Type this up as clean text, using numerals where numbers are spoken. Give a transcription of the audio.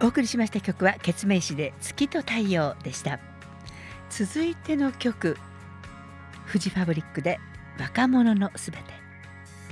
お送りしました曲はケツメイシで月と太陽でした。続いての曲、フジファブリックで若者のすべて。